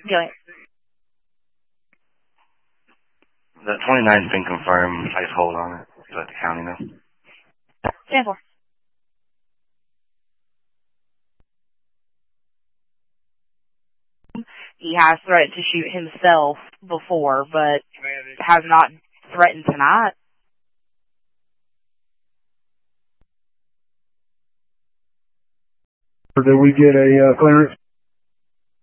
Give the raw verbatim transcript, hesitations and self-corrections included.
Go ahead. The twenty-nine's been confirmed. I just hold on it to let the county know. ten four. He has threatened to shoot himself before, but has not threatened tonight. Did we get a uh, clearance?